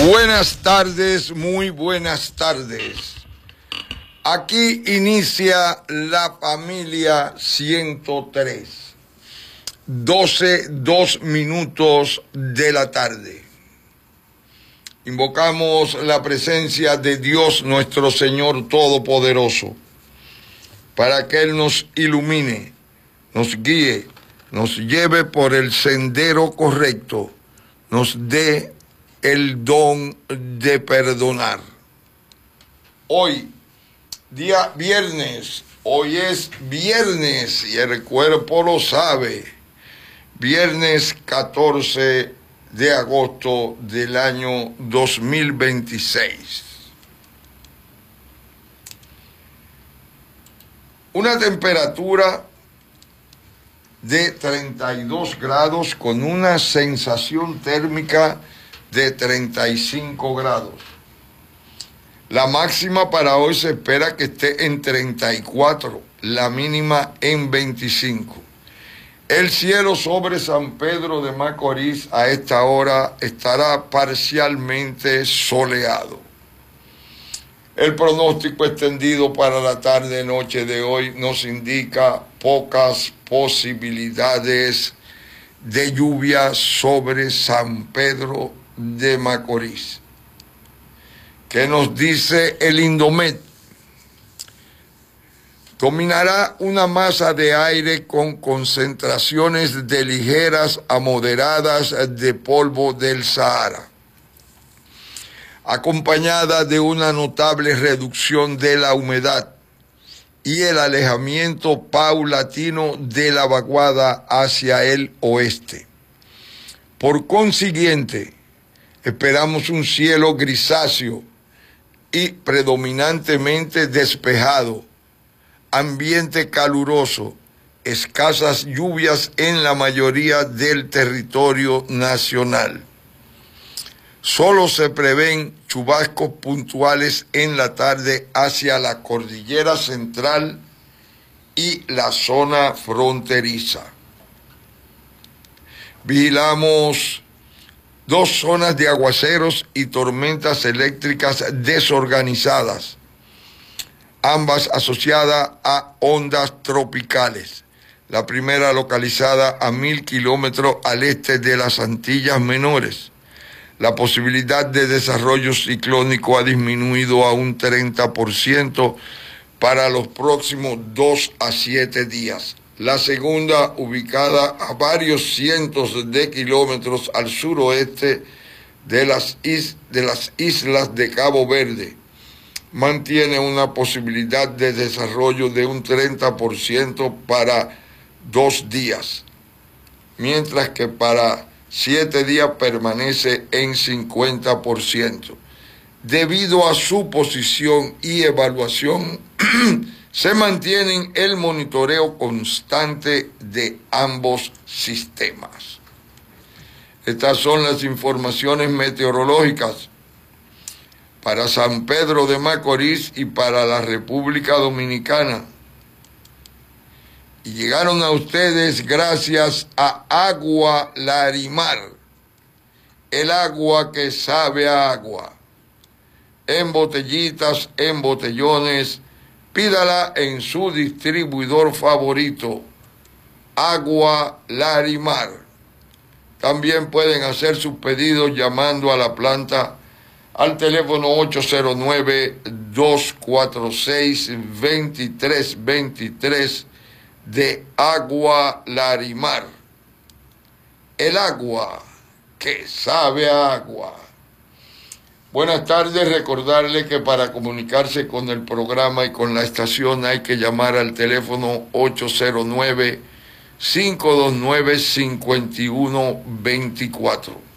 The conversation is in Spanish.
Buenas tardes, muy buenas tardes. Aquí inicia la familia 103, 2 de la tarde. Invocamos la presencia de Dios nuestro Señor Todopoderoso, para que Él nos ilumine, nos guíe, nos lleve por el sendero correcto, nos dé el don de perdonar. Hoy, día viernes, hoy es viernes y el cuerpo lo sabe, viernes 14 de agosto del año 2026. Una temperatura de 32 grados con una sensación térmica de 35 grados. La máxima para hoy se espera que esté en 34, la mínima en 25. El cielo sobre San Pedro de Macorís a esta hora estará parcialmente soleado. El pronóstico extendido para la tarde-noche de hoy nos indica pocas posibilidades de lluvia sobre San Pedro de Macorís. ¿Qué nos dice el Indomet? Dominará una masa de aire con concentraciones de ligeras a moderadas de polvo del Sahara, acompañada de una notable reducción de la humedad y el alejamiento paulatino de la vaguada hacia el oeste. Por consiguiente, esperamos un cielo grisáceo y predominantemente despejado, ambiente caluroso, escasas lluvias en la mayoría del territorio nacional. Solo se prevén chubascos puntuales en la tarde hacia la cordillera central y la zona fronteriza. Vigilamos 2 zonas de aguaceros y tormentas eléctricas desorganizadas, ambas asociadas a ondas tropicales. La primera localizada a 1000 kilómetros al este de las Antillas Menores. La posibilidad de desarrollo ciclónico ha disminuido a un 30% para los próximos 2 a 7 días. La segunda, ubicada a varios cientos de kilómetros al suroeste de las islas de Cabo Verde, mantiene una posibilidad de desarrollo de un 30% para 2 días, mientras que para 7 días permanece en 50%. Debido a su posición y evaluación, se mantienen el monitoreo constante de ambos sistemas. Estas son las informaciones meteorológicas para San Pedro de Macorís y para la República Dominicana. Y llegaron a ustedes gracias a Agua Larimar, el agua que sabe a agua. En botellitas, en botellones, pídala en su distribuidor favorito, Agua Larimar. También pueden hacer sus pedidos llamando a la planta al teléfono 809-246-2323 de Agua Larimar. El agua que sabe a agua. Buenas tardes, recordarle que para comunicarse con el programa y con la estación hay que llamar al teléfono 809-529-5124.